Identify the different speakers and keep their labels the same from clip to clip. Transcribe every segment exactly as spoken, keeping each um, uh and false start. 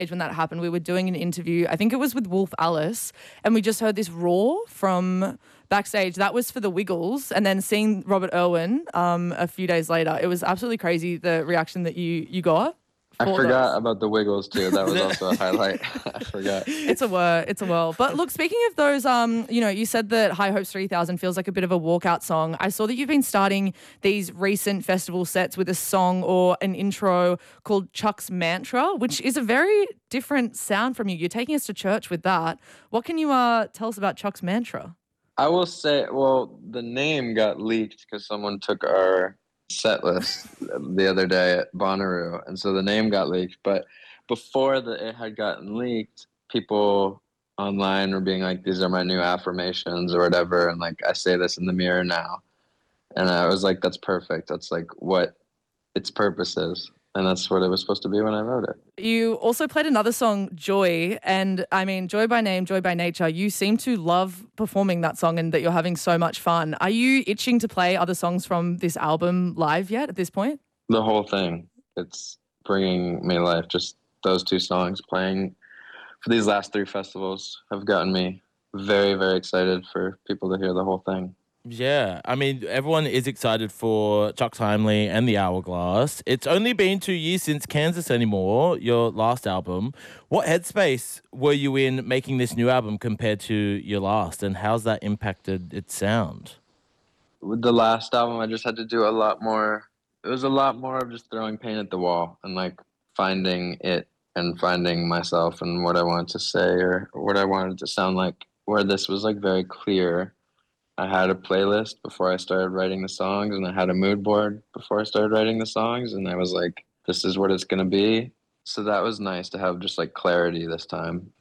Speaker 1: when that happened. We were doing an interview, I think it was with Wolf Alice, and we just heard this roar from backstage. That was for the Wiggles. And then seeing Robert Irwin um, a few days later, it was absolutely crazy, the reaction that you you got.
Speaker 2: I
Speaker 1: for
Speaker 2: forgot
Speaker 1: those.
Speaker 2: about the Wiggles too. That was also a highlight. I forgot.
Speaker 1: It's a whir, it's a whirl. But look, speaking of those, um, you know, you said that High Hopes three thousand feels like a bit of a walkout song. I saw that you've been starting these recent festival sets with a song or an intro called Chuck's Mantra, which is a very different sound from you. You're taking us to church with that. What can you uh, tell us about Chuck's Mantra?
Speaker 2: I will say, well, the name got leaked because someone took our set list the other day at Bonnaroo, and so the name got leaked. But before the, it had gotten leaked, people online were being like, these are my new affirmations or whatever, and like, I say this in the mirror now. And I was like, that's perfect. That's like what its purpose is. And that's what it was supposed to be when I wrote it.
Speaker 1: You also played another song, Joy, and I mean, Joy by Name, Joy by Nature. You seem to love performing that song and that you're having so much fun. Are you itching to play other songs from this album live yet at this point?
Speaker 2: The whole thing. It's bringing me life. Just those two songs playing for these last three festivals have gotten me very, very excited for people to hear the whole thing.
Speaker 3: Yeah, I mean, everyone is excited for Chuck Timely and The Hourglass. It's only been two years since Kansas Anymore, your last album. What headspace were you in making this new album compared to your last, and how's that impacted its sound?
Speaker 2: With the last album, I just had to do a lot more. It was a lot more of just throwing paint at the wall and like finding it and finding myself and what I wanted to say or what I wanted to sound like, where this was like very clear. I had a playlist before I started writing the songs, and I had a mood board before I started writing the songs, and I was like, this is what it's going to be. So that was nice to have just like clarity this time.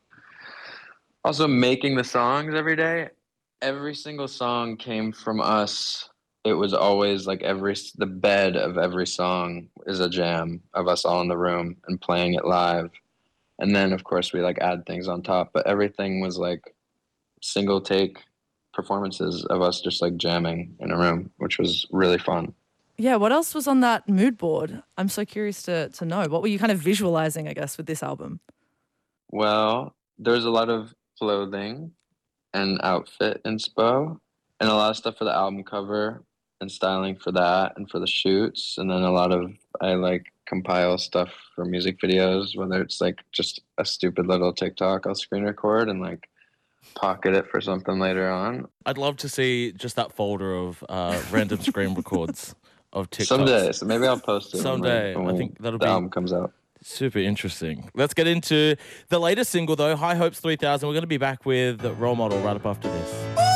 Speaker 2: Also, making the songs every day, every single song came from us. It was always like every, the bed of every song is a jam of us all in the room and playing it live. And then, of course, we like add things on top, but everything was like single take performances of us just like jamming in a room, which was really fun.
Speaker 1: Yeah, what else was on that mood board? I'm so curious to to know. What were you kind of visualizing, I guess, with this album?
Speaker 2: Well, there's a lot of clothing and outfit inspo and a lot of stuff for the album cover and styling for that and for the shoots. And then a lot of, I like compile stuff for music videos, whether it's like just a stupid little TikTok I'll screen record and like pocket it for something later on.
Speaker 3: I'd love to see just that folder of uh, random screen records of TikToks.
Speaker 2: Someday, so maybe I'll post it.
Speaker 3: Someday,
Speaker 2: when, when
Speaker 3: I
Speaker 2: we,
Speaker 3: think that'll
Speaker 2: the
Speaker 3: be
Speaker 2: album comes out.
Speaker 3: Super interesting. Let's get into the latest single though, High Hopes three thousand. We're going to be back with Role Model right up after this.